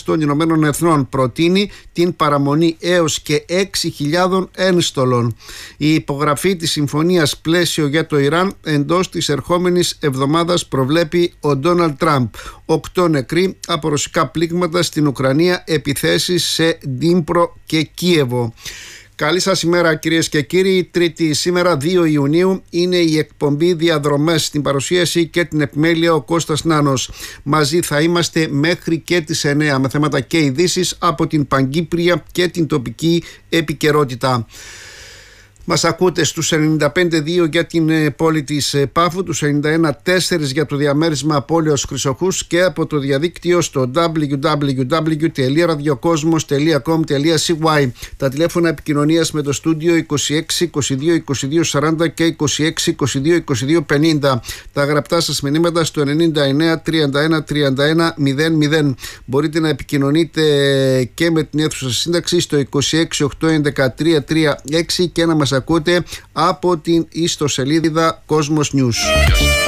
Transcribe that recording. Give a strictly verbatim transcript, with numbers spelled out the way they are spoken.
των Ηνωμένων Εθνών. Προτείνει την παραμονή έως και έξι χιλιάδων ένστολων. Η υπογραφή της συμφωνίας πλαίσιο για το Ιράν εντός της ερχόμενης εβδομάδας προβλέπει ο Ντόναλντ Τραμπ. Οκτώ νεκροί από ρωσικά πλήγματα στην Ουκρανία, επιθέσεις σε Ντνίπρο και Κίεβο. Καλή σας ημέρα κυρίες και κύριοι. Τρίτη σήμερα δύο Ιουνίου είναι η εκπομπή Διαδρομές, στην παρουσίαση και την επιμέλεια ο Κώστας Νάνος. Μαζί θα είμαστε μέχρι και τις εννέα με θέματα και ειδήσεις από την παγκύπρια και την τοπική επικαιρότητα. Μας ακούτε στους ενενήντα πέντε κόμμα δύο για την πόλη της Πάφου, τους ενενήντα ένα κόμμα τέσσερα για το διαμέρισμα Απόλλεως Χρυσοχούς και από το διαδίκτυο στο double-u double-u double-u τελεία ραδιοκόσμος τελεία κομ τελεία σι γουάι. Τα τηλέφωνα επικοινωνίας με το στούντιο είκοσι έξι είκοσι δύο είκοσι δύο σαράντα και είκοσι έξι είκοσι δύο είκοσι δύο πενήντα. Τα γραπτά σας μηνύματα στο ενενήντα εννέα τριάντα ένα τριάντα ένα μηδέν μηδέν. Μπορείτε να επικοινωνείτε και με την αίθουσα σύνταξη στο είκοσι έξι οκτώ έντεκα τριακόσια τριάντα έξι και να μας ακούτε από την ιστοσελίδα Cosmos News.